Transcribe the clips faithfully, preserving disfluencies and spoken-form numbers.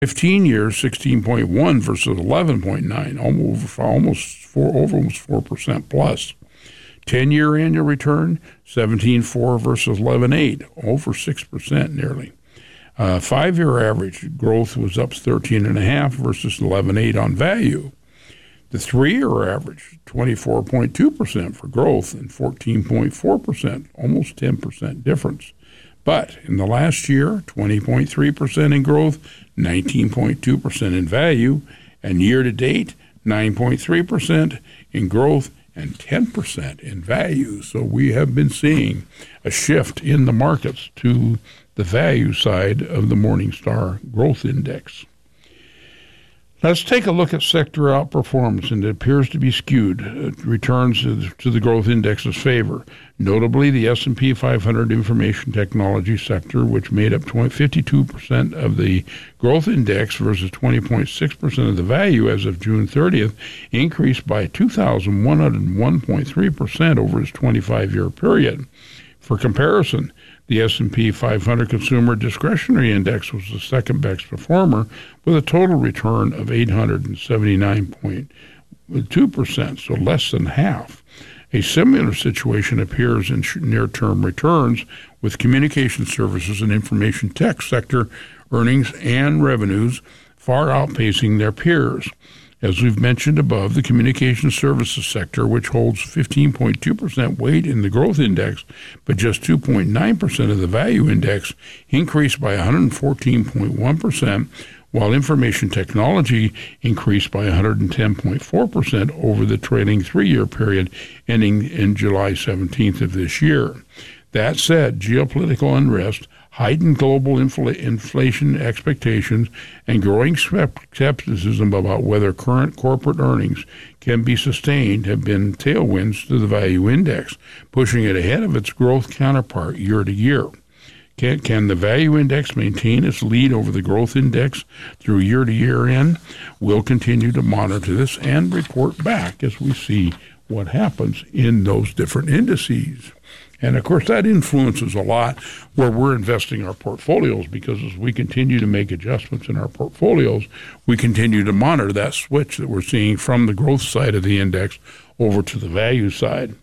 fifteen years, sixteen point one versus eleven point nine, almost almost four, over almost four percent plus. ten-year annual return, seventeen point four versus eleven point eight, over six percent nearly. Uh, five-year average growth was up thirteen point five versus eleven point eight on value. The three-year average, twenty-four point two percent for growth and fourteen point four percent, almost ten percent difference. But in the last year, twenty point three percent in growth, nineteen point two percent in value, and year-to-date, nine point three percent in growth and ten percent in value. So we have been seeing a shift in the markets to the value side of the Morningstar Growth Index. Let's take a look at sector outperformance, and it appears to be skewed. It returns to the growth index's favor. Notably, the S and P five hundred information technology sector, which made up fifty-two percent of the growth index versus twenty point six percent of the value as of June thirtieth, increased by two thousand one hundred one point three percent over its twenty-five-year period. For comparison, the S and P five hundred Consumer Discretionary Index was the second best performer with a total return of eight hundred seventy-nine point two percent, so less than half. A similar situation appears in near-term returns, with communication services and information tech sector earnings and revenues far outpacing their peers. As we've mentioned above, the communication services sector, which holds fifteen point two percent weight in the growth index, but just two point nine percent of the value index, increased by one hundred fourteen point one percent, while information technology increased by one hundred ten point four percent over the trailing three-year period ending in July seventeenth of this year. That said, geopolitical unrest, heightened global infl- inflation expectations, and growing skepticism about whether current corporate earnings can be sustained have been tailwinds to the value index, pushing it ahead of its growth counterpart year to year. Can, can the value index maintain its lead over the growth index through year to year end? We'll continue to monitor this and report back as we see what happens in those different indices. And, of course, that influences a lot where we're investing our portfolios, because as we continue to make adjustments in our portfolios, we continue to monitor that switch that we're seeing from the growth side of the index over to the value side.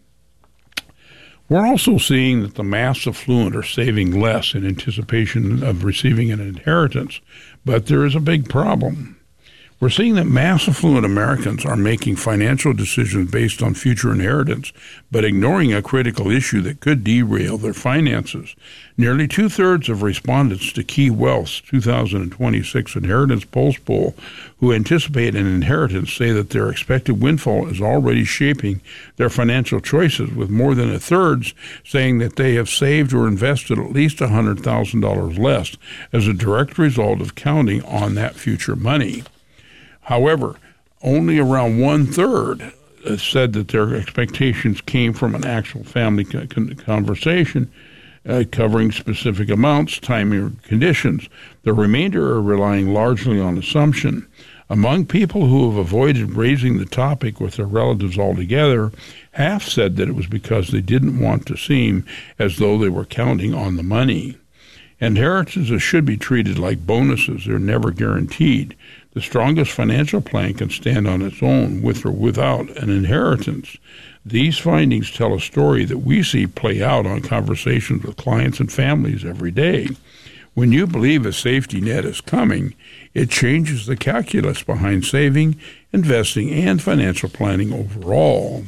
We're also seeing that the mass affluent are saving less in anticipation of receiving an inheritance, but there is a big problem. We're seeing that mass affluent Americans are making financial decisions based on future inheritance, but ignoring a critical issue that could derail their finances. Nearly two-thirds of respondents to Key Wealth's two thousand twenty-six Inheritance Pulse Poll who anticipate an inheritance say that their expected windfall is already shaping their financial choices, with more than a third saying that they have saved or invested at least one hundred thousand dollars less as a direct result of counting on that future money. However, only around one-third said that their expectations came from an actual family conversation uh, covering specific amounts, timing, or conditions. The remainder are relying largely on assumption. Among people who have avoided raising the topic with their relatives altogether, half said that it was because they didn't want to seem as though they were counting on the money. Inheritances should be treated like bonuses. They're never guaranteed. The strongest financial plan can stand on its own with or without an inheritance. These findings tell a story that we see play out on conversations with clients and families every day. When you believe a safety net is coming, it changes the calculus behind saving, investing, and financial planning overall.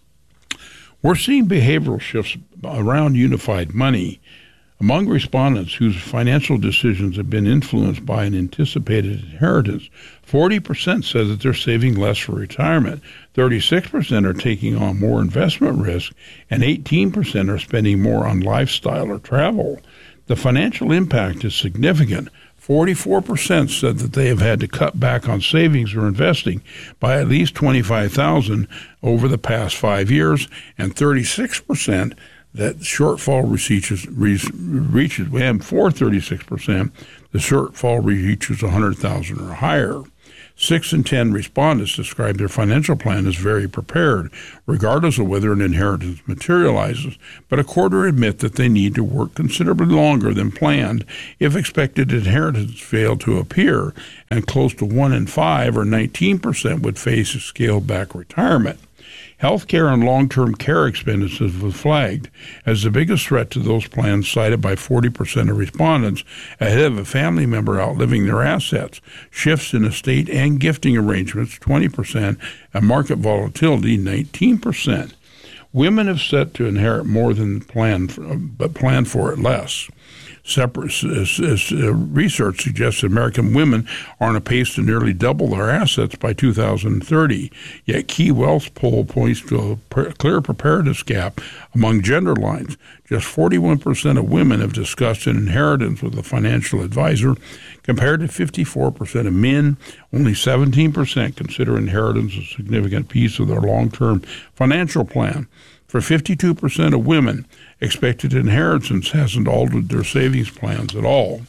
We're seeing behavioral shifts around unified money. Among respondents whose financial decisions have been influenced by an anticipated inheritance, forty percent said that they're saving less for retirement, thirty-six percent are taking on more investment risk, and eighteen percent are spending more on lifestyle or travel. The financial impact is significant. forty-four percent said that they have had to cut back on savings or investing by at least twenty-five thousand dollars over the past five years, and thirty-six percent that shortfall reaches, reaches and for thirty-six percent, the shortfall reaches one hundred thousand dollars or higher. Six in ten respondents describe their financial plan as very prepared, regardless of whether an inheritance materializes, but a quarter admit that they need to work considerably longer than planned if expected inheritance fail to appear, and close to one in five, or nineteen percent, would face a scaled-back retirement. Healthcare and long-term care expenses were flagged as the biggest threat to those plans, cited by forty percent of respondents, ahead of a family member outliving their assets. Shifts in estate and gifting arrangements, twenty percent, and market volatility, nineteen percent. Women have set to inherit more than planned, but plan for it less. Separate uh, research suggests that American women are on a pace to nearly double their assets by two thousand thirty. Yet Key Wealth poll points to a per- clear preparedness gap among gender lines. Just forty-one percent of women have discussed an inheritance with a financial advisor, compared to fifty-four percent of men. Only seventeen percent consider inheritance a significant piece of their long-term financial plan. For fifty-two percent of women, expected inheritance hasn't altered their savings plans at all.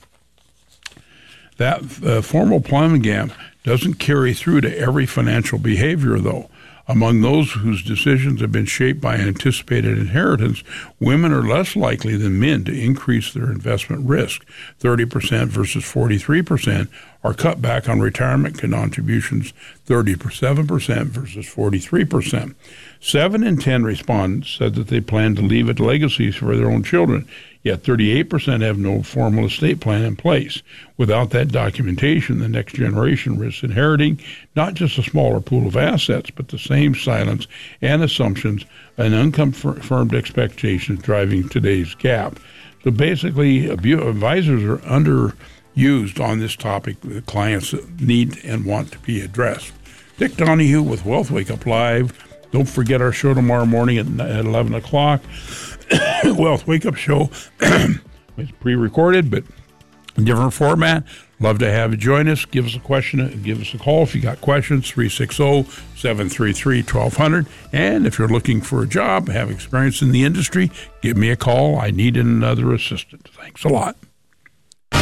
That uh, formal planning gap doesn't carry through to every financial behavior, though. Among those whose decisions have been shaped by anticipated inheritance, women are less likely than men to increase their investment risk. thirty percent versus forty-three percent, or cut back on retirement contributions, thirty-seven percent versus forty-three percent. Seven in ten respondents said that they plan to leave a legacy for their own children, yet thirty-eight percent have no formal estate plan in place. Without that documentation, the next generation risks inheriting not just a smaller pool of assets, but the same silence and assumptions and unconfirmed expectations driving today's gap. So basically, advisors are underused on this topic that clients need and want to be addressed. Dick Donahue with Wealth Wake Up Live. Don't forget our show tomorrow morning at eleven o'clock. Wealth Wake Up Show. It's pre-recorded, but in different format. Love to have you join us. Give us a question. Give us a call if you got questions, three six zero, seven three three, one two zero zero. And if you're looking for a job, have experience in the industry, give me a call. I need another assistant. Thanks a lot.